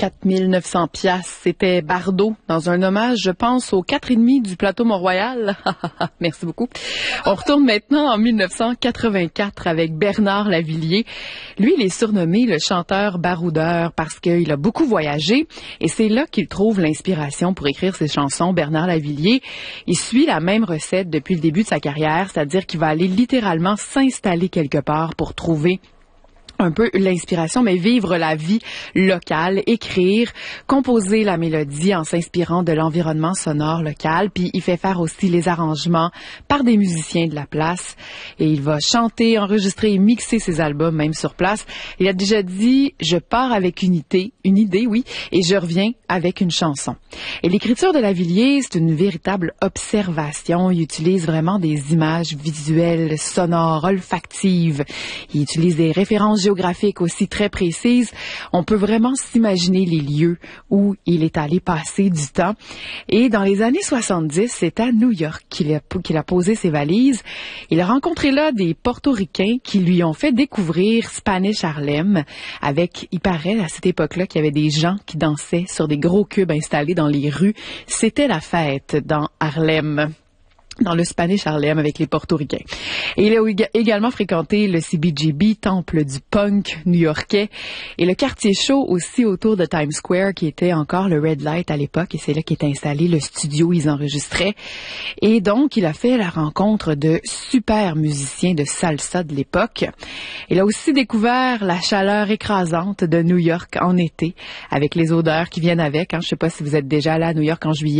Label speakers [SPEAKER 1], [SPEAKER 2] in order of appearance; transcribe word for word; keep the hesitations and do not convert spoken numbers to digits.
[SPEAKER 1] quatre mille neuf cents piastres. C'était Bardot dans un hommage, je pense, aux quatre et demi du plateau Mont-Royal. Merci beaucoup. On retourne maintenant en mille neuf cent quatre-vingt-quatre avec Bernard Lavilliers. Lui, il est surnommé le chanteur baroudeur parce qu'il a beaucoup voyagé et c'est là qu'il trouve l'inspiration pour écrire ses chansons. Bernard Lavilliers, il suit la même recette depuis le début de sa carrière, c'est-à-dire qu'il va aller littéralement s'installer quelque part pour trouver un peu l'inspiration, mais vivre la vie locale, écrire, composer la mélodie en s'inspirant de l'environnement sonore local, puis il fait faire aussi les arrangements par des musiciens de la place et il va chanter, enregistrer et mixer ses albums même sur place. Il a déjà dit « Je pars avec une idée, une idée, oui, et je reviens avec une chanson ». Et l'écriture de Lavilliers, c'est une véritable observation. Il utilise vraiment des images visuelles, sonores, olfactives. Il utilise des références géographiques aussi très précises. On peut vraiment s'imaginer les lieux où il est allé passer du temps. Et dans les années soixante-dix, c'est à New York qu'il a, qu'il a posé ses valises. Il a rencontré là des Portoricains qui lui ont fait découvrir Spanish Harlem avec, il paraît à cette époque-là qu'il y avait des gens qui dansaient sur des gros cubes installés dans les rues. C'était la fête dans Harlem, dans le Spanish Harlem avec les Portoricains. Et il a également fréquenté le C B G B, temple du punk new-yorkais, et le quartier chaud aussi autour de Times Square, qui était encore le Red Light à l'époque, et c'est là qu'est installé le studio où ils enregistraient. Et donc, il a fait la rencontre de super musiciens de salsa de l'époque. Il a aussi découvert la chaleur écrasante de New York en été, avec les odeurs qui viennent avec. Hein. Je ne sais pas si vous êtes déjà allé à New York en juillet.